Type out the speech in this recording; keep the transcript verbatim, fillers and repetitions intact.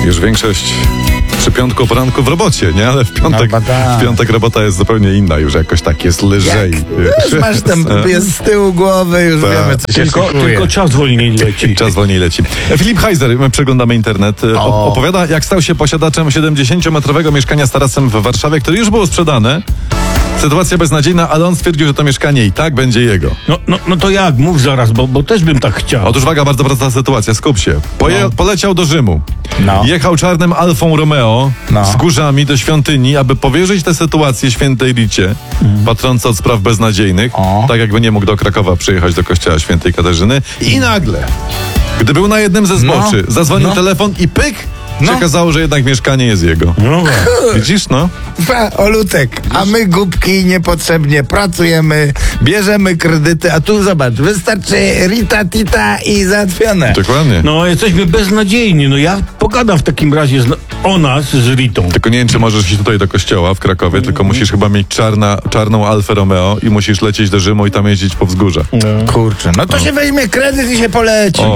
Już większość przy piątku o poranku w robocie, nie? Ale w piątek, No, tak. w piątek robota jest zupełnie inna, już jakoś tak jest lżej. Już masz tam, jest z tyłu głowy, już Tak. wiemy, co się Tylko, szykuje. tylko czas wolniej leci. Czas wolniej leci. Filip Heiser, my przeglądamy internet, o. opowiada, jak stał się posiadaczem siedemdziesięciometrowego mieszkania z tarasem w Warszawie, które już było sprzedane. Sytuacja beznadziejna, ale on stwierdził, że to mieszkanie i tak będzie jego. No, no, no to jak? Mów zaraz, bo, bo też bym tak chciał. Otóż uwaga, bardzo prosta sytuacja, skup się. Poje, No. Poleciał do Rzymu. No. Jechał czarnym Alfą Romeo No. z górzami do świątyni, aby powierzyć tę sytuację świętej Ricie, patronce od spraw beznadziejnych, O. tak jakby nie mógł do Krakowa przyjechać do kościoła świętej Katarzyny. I nagle, gdy był na jednym ze zboczy, No. zadzwonił No. telefon i pyk, No. się okazało, że jednak mieszkanie jest jego. No, Widzisz, no? Pa, Olutek, a my głupki niepotrzebnie pracujemy, bierzemy kredyty, a tu zobacz, wystarczy Rita Tita i załatwione. Dokładnie. no jesteśmy beznadziejni. No ja pogadam w takim razie z, o nas z Ritą. Tylko nie wiem, czy możesz iść tutaj do kościoła w Krakowie, tylko musisz chyba mieć czarna, czarną Alfę Romeo i musisz lecieć do Rzymu i tam jeździć po wzgórzach. Kurczę, no to się weźmie kredyt i się poleci. O.